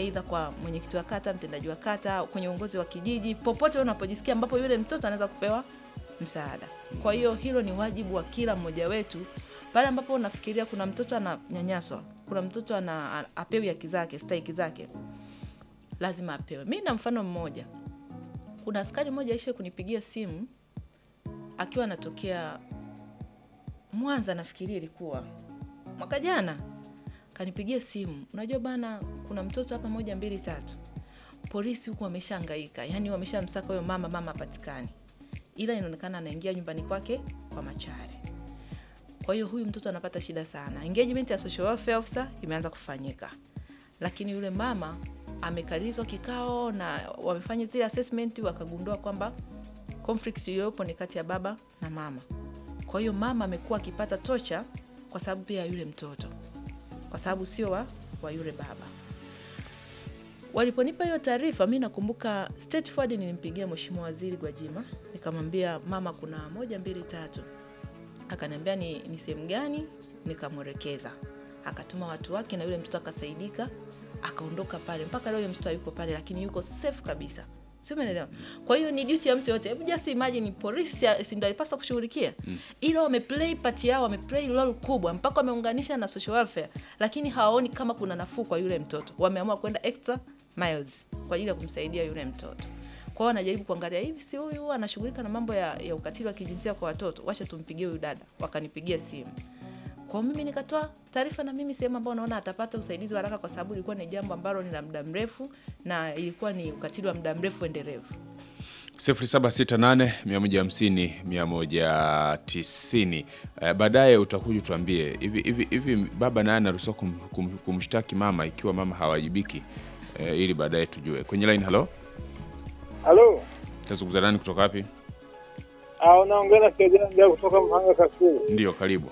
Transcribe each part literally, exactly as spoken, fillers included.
aidha kwa mwenyekiti wa kata, mtendaji wa kata, kwenye uongozi wa kijiji, popote unapojisikia ambapo yule mtoto anaweza kupewa msaada. Kwa hiyo hilo ni wajibu wa kila mmoja wetu. Pale ambapo unafikiria kuna mtoto ananyanyaswa, kuna mtoto ana apewi haki zake, stahiki zake, lazima apewe. Mimi na mfano mmoja. Kuna askari mmoja aishe kunipigia simu akiwa anatokea Mwanza, nafikiria ilikuwa mwaka jana. Kanipigia simu, unajua bana, kuna mtoto hapa moja mbili tatu. Polisi huko wameshahangaika, yani wameshamsaka huyo mama, mama hapatikani. Ila inaonekana anaingia nyumbani kwake kwa machare. Kwa hiyo huyu mtoto anapata shida sana. Engagement ya social welfare officer imeanza kufanyika. Lakini yule mama amekalizwa kikao na wamefanya zile assessment, wakagundua kwamba conflict iliyopo ni kati ya baba na mama. Kwa hiyo mama amekuwa akipata tocha kwa sababu pia yule mtoto, kwa sababu sio wa, wa yule baba. Waliponipa hiyo taarifa, mimi nakumbuka straight forward nilimpigia Mheshimiwa Waziri Gwajima, nikamwambia mama kuna moja mbili tatu. Akaniambia ni, ni sehemu gani, nikamwelekeza. Akatuma watu wake na yule mtoto akasaidika, akaondoka pale. Mpaka leo mtoto yuko pale lakini yuko safe kabisa. Sio, umeelewa? Kwa hiyo ni duty ya mtu yote. Hebu just imagine polisi si ndio alipaswa kushughulikia. Mm. Ila wameplay part yao, wameplay role kubwa mpaka wameunganisha na social welfare, lakini hawaoni kama kuna nafuu kwa yule mtoto. Wameamua kwenda extra miles kwa ajili ya kumsaidia yule mtoto. Kwa hiyo wanajaribu kuangalia hivi si huyu anashughulika na mambo ya, ya ukatili wa kijinsia kwa watoto, wacha tumpigie huyu dada. Wakanipigia simu. Kwa mimi nikatoa taarifa na mimi sehemu ambayo naona atapata usaidizi wa haraka, kwa sababu ilikuwa ni jambo ambalo ni la muda mrefu na ilikuwa ni ukatili wa muda mrefu endelevu. sifuri saba sita nane mia moja hamsini mia moja tisini. Uh, baadaye utakuja tuambie hivi hivi hivi baba naye anaruhusiwa kum, kum, kumshtaki mama ikiwa mama hawajibiki, uh, ili baadaye tujue. Kwenye line, hello. Halo. Tazungumza nani kutoka wapi? Ah, unaongea na Sejanja kutoka Mhanga Kasulu. Ndio, karibu.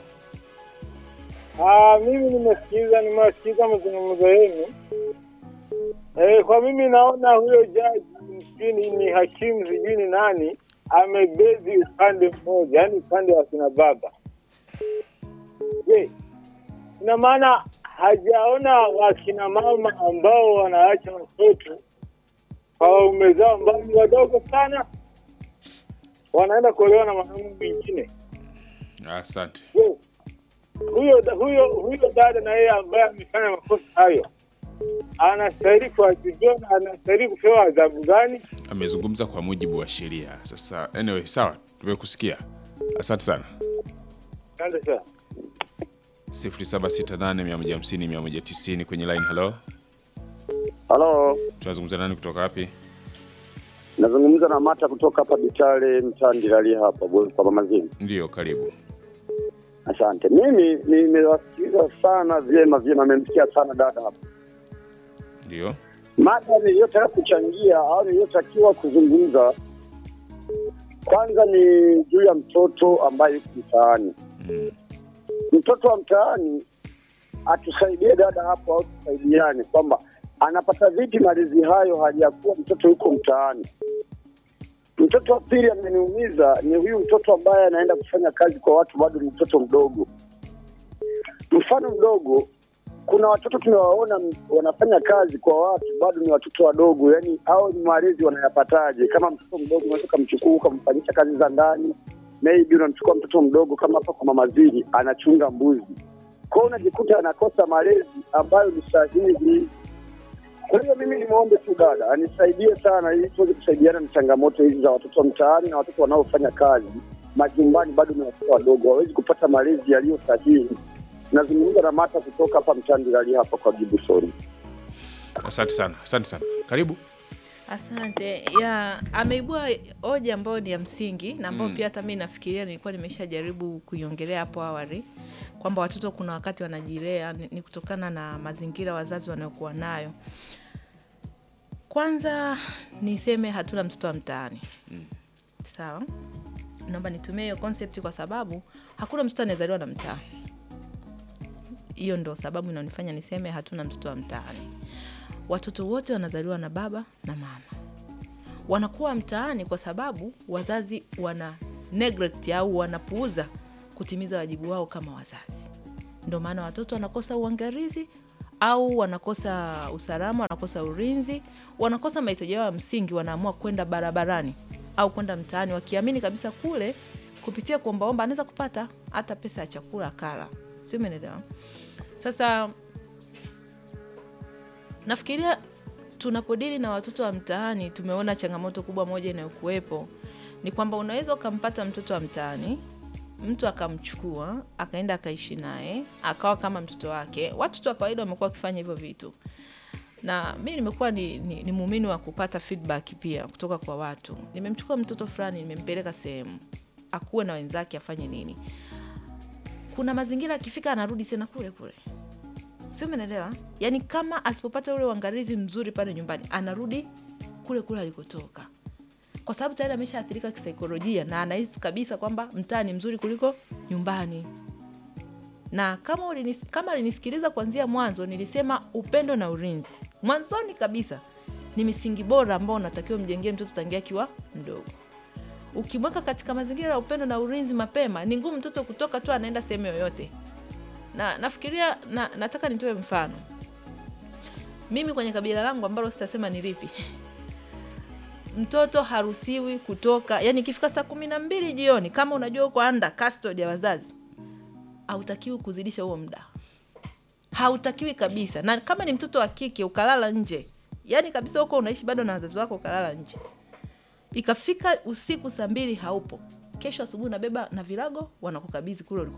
Ah, mimi nimesikiza nimesikiza mazungumzo yenu. Eh, kwa mimi naona huyo jaji msikini ni hakimu sijui ni nani amebezi upande mmoja, yani upande wa kina baba. Je, ina maana hajaona wakina mama ambao wanaacha watoto kwa waume zao ambao ni wadogo sana, wanaenda kuolewa na mwanaume mwingine. Asante. Huyo huyo huyo dada na yeye ambaye amefanya makosa hayo anastahili kuadhibiwa na anastahili kupewa adhabu gani? Amezungumza kwa mujibu wa sheria. Sasa anyway, sawa, tumekusikia. Asante sana. Asante sana. sifuri saba sita nane mia moja hamsini mia moja tisini kwenye line, hello. Halo. Tunazungumza nani kutoka wapi? Nazungumza na Mata kutoka hapa Bitale Mtandilali hapa kwa Mazini. Ndio, karibu. Asante. Mimi nimewasikiliza sana vyema vyema, nimemsikia sana dada hapa. Ndio. Mada niliyotaka kuchangia au niliyotakiwa kuzungumza kwanza ni juu ya mtoto ambaye yuko mtaani. Mm. Mtoto wa mtaani atusaidie dada hapo au tusaidiane kwamba anapata vipi malezi hayo hajakuwa mtoto yuko mtaani. Mtoto wa pili ameniumiza ni huyu mtoto ambaye anaenda kufanya kazi kwa watu, bado ni mtoto mdogo. Mfano mdogo, kuna watoto tunawaona wanafanya kazi kwa watu, bado ni watoto wadogo, yani hao ni malezi wanayapataje? Kama mtoto mdogo unaweza kumchukua ukamfanyisha kazi za ndani, maybe unamchukua mtoto mdogo kama hapa kwa mama Zili anachunga mbuzi. Kwa hiyo unajikuta anakosa malezi ambayo ni sahihi. Kwa hiyo mimi nimeombe tu dada anisaidie sana ili tuweze kusaidiana na changamoto hizi za watoto mtaani na watoto wanaofanya kazi majumbani, bado ni watoto wadogo, hawezi kupata malezi yaliyo sahihi. Nazungumza na Mata kutoka hapa Mtandilali hapa kwa Gibson. Asante sana. Asante sana. Karibu. Asante. Ya, ameibua hoja ambayo ni ya msingi na ambayo mm. pia hata mimi nafikiria nilikuwa nimeshajaribu kuiongelea hapo awali kwamba watoto kuna wakati wanajilea ni, ni kutokana na mazingira wazazi wanayokuwa nayo. Kwanza niseme hatuna mtoto wa mtaani. Mm. Sawa? Naomba nitumie hiyo concept kwa sababu hakuna mtoto anayezaliwa na mtaa. Hiyo ndo sababu inanifanya niseme hatuna mtoto wa mtaani. Watoto wote wanazaliwa na baba na mama. Wanakuwa mtaani kwa sababu wazazi wana neglect au wanapuuza kutimiza wajibu wao kama wazazi. Ndio maana watoto wanakosa uangalizi au wanakosa usalama, wanakosa ulinzi, wanakosa mahitaji yao ya msingi, wanaamua kwenda barabarani au kwenda mtaani wakiamini kabisa kule kupitia kuombaomba anaweza kupata hata pesa ya chakula kala. Sio, umeelewa? Sasa nafikiria tunapodili na watoto wa mtaani tumeona changamoto kubwa moja inayokuwepo ni kwamba unaweza ukampata mtoto wa mtaani, mtu akamchukua, akaenda akaishi naye, akawa kama mtoto wake. Watu wa kawaida wamekuwa wakifanya hivyo vitu. Na mimi nimekuwa ni, ni, ni muumini wa kupata feedback pia kutoka kwa watu. Nimemchukua mtoto fulani, nimempeleka sehemu, akuwe na wenzake, afanye nini. Kuna mazingira akifika anarudi tena kule kule. Sio, umeelewa? Yaani kama asipopata ule uangalizi mzuri pale nyumbani, anarudi kule kule alikotoka. Kwa sababu tayari ameshaathirika kisaikolojia na anahisi kabisa kwamba mtaa ni mzuri kuliko nyumbani. Na kama ulinis, kama alinisikiliza kuanzia mwanzo, nilisema upendo na ulinzi. Mwanzoni kabisa ni misingi bora ambao unatakiwa mjengee mtoto tangia akiwa mdogo. Ukimweka katika mazingira ya upendo na ulinzi mapema, ni ngumu mtoto kutoka tu anaenda sehemu yoyote. Na nafikiria na, nataka nitoe mfano. Mimi kwenye kabila langu ambalo sitasema ni lipi, mtoto haruhusiwi kutoka, yani ikifika saa kumi na mbili jioni kama unajua uko under custody ya wazazi, hautakiwi kuzidisha huo muda. Hautakiwi kabisa. Na kama ni mtoto wa kike ukalala nje, yani kabisa uko unaishi bado na wazazi wako ukalala nje, ikafika usiku saa mbili haupo, kesho asubuhi unabeba na virago wanakukabidhi kule